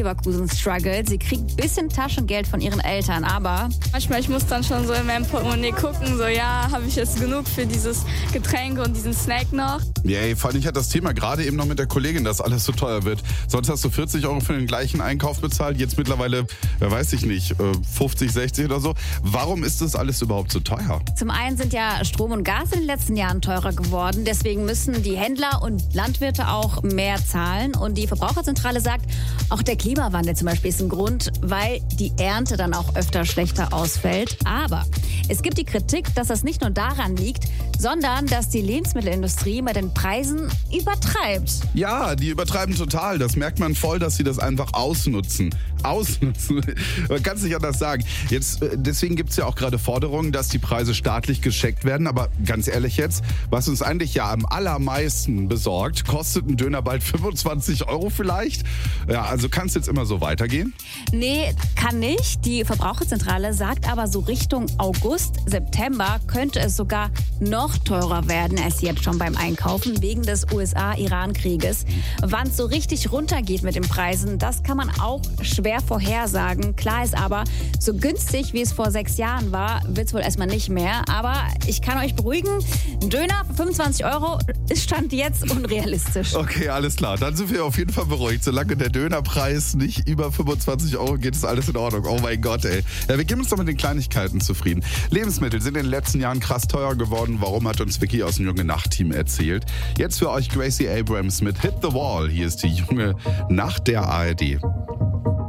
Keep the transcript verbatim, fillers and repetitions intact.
Leverkusen struggelt. Sie kriegt ein bisschen Taschengeld von ihren Eltern, aber manchmal, ich muss dann schon so in meinem Portemonnaie gucken, so ja, habe ich jetzt genug für dieses Getränk und diesen Snack noch? Yeah, vor allem, ich hatte das Thema gerade eben noch mit der Kollegin, dass alles so teuer wird. Sonst hast du vierzig Euro für den gleichen Einkauf bezahlt, jetzt mittlerweile, ja, weiß ich nicht, fünfzig, sechzig oder so. Warum ist das alles überhaupt so teuer? Zum einen sind ja Strom und Gas in den letzten Jahren teurer geworden. Deswegen müssen die Händler und Landwirte auch mehr zahlen. Und die Verbraucherzentrale sagt, auch der Klimawandel zum Beispiel ist ein Grund, weil die Ernte dann auch öfter schlechter ausfällt. Aber es gibt die Kritik, dass das nicht nur daran liegt, sondern dass die Lebensmittelindustrie mit den Preisen übertreibt. Ja, die übertreiben total. Das merkt man voll, dass sie das einfach ausnutzen. Ausnutzen. Man kann es nicht anders sagen. Jetzt, deswegen gibt es ja auch gerade Forderungen, dass die Preise staatlich gescheckt werden. Aber ganz ehrlich jetzt, was uns eigentlich ja am allermeisten besorgt, kostet ein Döner bald fünfundzwanzig Euro vielleicht? Ja, also kann es jetzt immer so weitergehen? Nee, kann nicht. Die Verbraucherzentrale sagt aber, so Richtung August, September könnte es sogar noch teurer werden als jetzt schon beim Einkaufen wegen des U S A-Iran-Krieges. Wann es so richtig runtergeht mit den Preisen, das kann man auch schwer vorhersagen. Klar ist aber, so günstig wie es vor sechs Jahren war, wird es wohl erstmal nicht mehr. Aber ich kann euch beruhigen, ein Döner für fünfundzwanzig Euro ist Stand jetzt unrealistisch. Okay, alles klar. Dann sind wir auf jeden Fall beruhigt. Solange der Dönerpreis nicht über fünfundzwanzig Euro geht, ist alles in Ordnung. Oh mein Gott, ey. Ja, wir geben uns doch mit den Kleinigkeiten zufrieden. Lebensmittel sind in den letzten Jahren krass teuer geworden. Warum, hat uns Vicky aus dem Junge Nacht-Team erzählt. Jetzt für euch Gracie Abrams mit Hit the Wall. Hier ist die Junge Nacht der A R D.